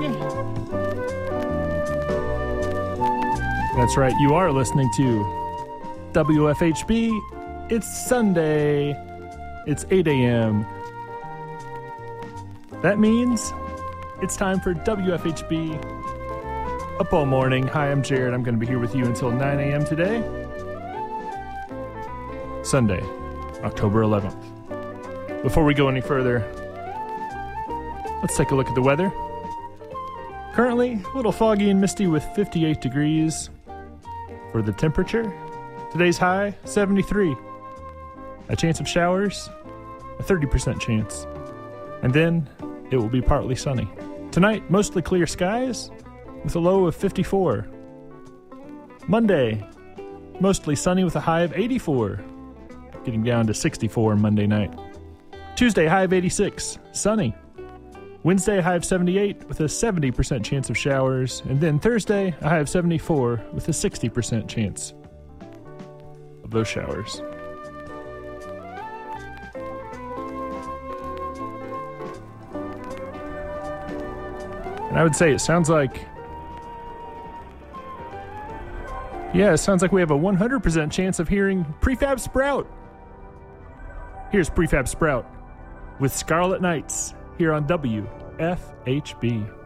That's right, you are listening to WFHB. It's Sunday. It's 8 a.m. That means it's time for WFHB Up All Morning. Hi, I'm Jared. I'm going to be here with you until 9 a.m. today. Sunday, October 11th. Before we go any further, let's take a look at the weather. Currently, a little foggy and misty with 58 degrees for the temperature. Today's high, 73. A chance of showers, a 30% chance. And then it will be partly sunny. Tonight, mostly clear skies with a low of 54. Monday, mostly sunny with a high of 84. Getting down to 64 Monday night. Tuesday, high of 86, sunny. Wednesday, a high of 78 with a 70% chance of showers. And then Thursday, a high of 74 with a 60% chance of those showers. And I would say it sounds like we have a 100% chance of hearing Prefab Sprout. Here's Prefab Sprout with Scarlet Nights here on WFHB.